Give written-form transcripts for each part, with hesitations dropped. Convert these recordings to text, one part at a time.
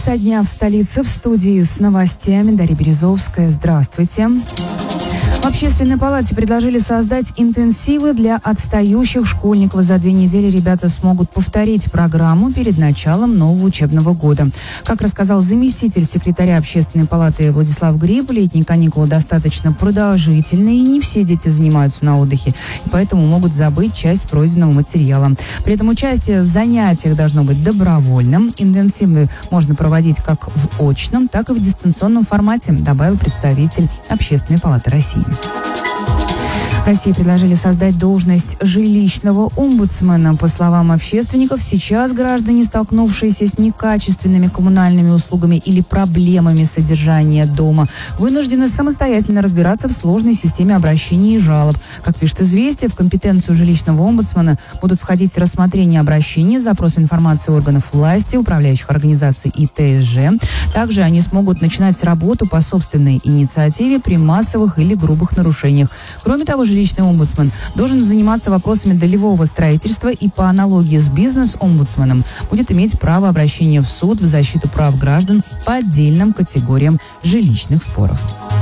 часа дня в столице. В студии с новостями Дарья Березовская. Здравствуйте. В Общественной палате предложили создать интенсивы для отстающих школьников. За 2 недели ребята смогут повторить программу перед началом нового учебного года. Как рассказал заместитель секретаря Общественной палаты Владислав Гриб, летние каникулы достаточно продолжительные, и не все дети занимаются на отдыхе, и поэтому могут забыть часть пройденного материала. При этом участие в занятиях должно быть добровольным. Интенсивы можно проводить как в очном, так и в дистанционном формате, добавил представитель Общественной палаты России. В России предложили создать должность жилищного омбудсмена. По словам общественников, сейчас граждане, столкнувшиеся с некачественными коммунальными услугами или проблемами содержания дома, вынуждены самостоятельно разбираться в сложной системе обращений и жалоб. Как пишет «Известия», в компетенцию жилищного омбудсмена будут входить рассмотрение обращений, запрос информации органов власти, управляющих организаций и ТСЖ. Также они смогут начинать работу по собственной инициативе при массовых или грубых нарушениях. Кроме того, жилищный омбудсмен должен заниматься вопросами долевого строительства и по аналогии с бизнес-омбудсменом будет иметь право обращения в суд в защиту прав граждан по отдельным категориям жилищных споров.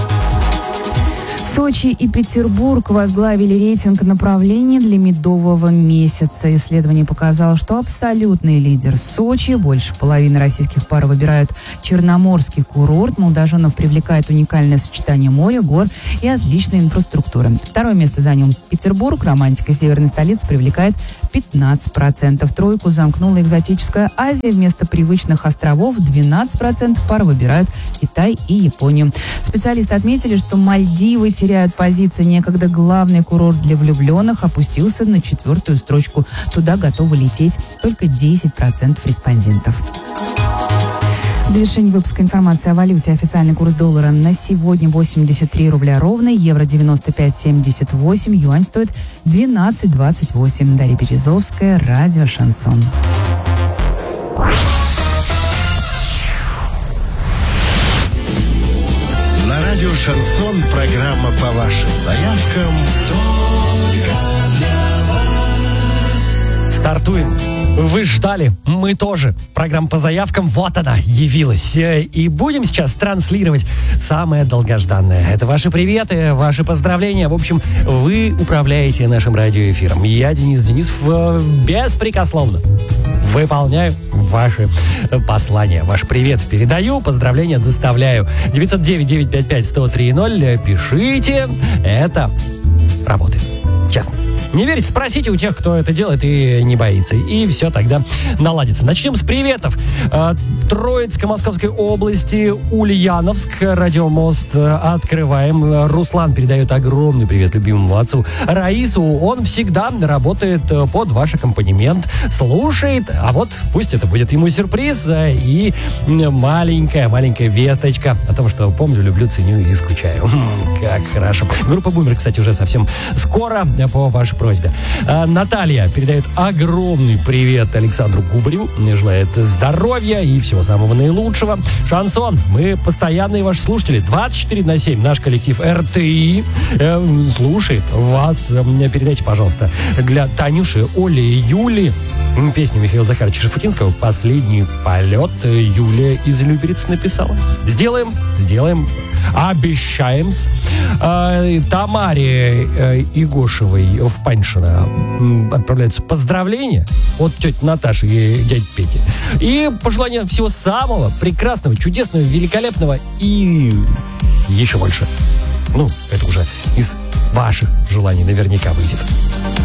Сочи и Петербург возглавили рейтинг направлений для медового месяца. Исследование показало, что абсолютный лидер Сочи. Больше половины российских пар выбирают черноморский курорт. Молодоженов привлекает уникальное сочетание моря, гор и отличной инфраструктуры. Второе место занял Петербург. Романтика северной столицы привлекает 15%. Тройку замкнула экзотическая Азия. Вместо привычных островов 12% пар выбирают Китай и Японию. Специалисты отметили, что Мальдивы теряют позиции. Некогда главный курорт для влюбленных опустился на 4-ю строчку. Туда готовы лететь только 10% респондентов. В завершении выпуска информации о валюте. Официальный курс доллара на сегодня 83 рубля ровно, евро 95,78, юань стоит 12,28. Дарья Березовская, радио «Шансон». На радио «Шансон» программа по вашим заявкам только для вас. Стартуем. Вы ждали, мы тоже. Программа по заявкам, вот она, явилась. И будем сейчас транслировать самое долгожданное. Это ваши приветы, ваши поздравления. В общем, вы управляете нашим радиоэфиром. Я, Денис Денисов, беспрекословно выполняю ваши послания. Ваш привет передаю, поздравления доставляю. 909-955-1030. Пишите, это работает. Честно. Не верите? Спросите у тех, кто это делает и не боится. И все тогда наладится. Начнем с приветов. Троицкой Московской области, Ульяновск, радиомост открываем. Руслан передает огромный привет любимому отцу Раису. Он всегда работает под ваш аккомпанемент, слушает, а вот пусть это будет ему сюрприз и маленькая весточка о том, что помню, люблю, ценю и скучаю. Как хорошо. Группа «Бумер», кстати, уже совсем скоро по вашей просьбе. Наталья передает огромный привет Александру Губареву, желает здоровья и всего самого наилучшего. Шансон, мы постоянные ваши слушатели, 24/7. Наш коллектив РТИ слушает вас. Передайте, пожалуйста, для Танюши, Оли и Юли песню Михаила Захаровича Шафутинского «Последний полет». Юлия из Люберец написала. Сделаем. Обещаем-с. Тамаре Игошевой в Паньшино отправляются поздравления от тети Наташи и дяди Пети. И пожелания всего самого прекрасного, чудесного, великолепного и еще больше. Это уже из ваших желаний наверняка выйдет.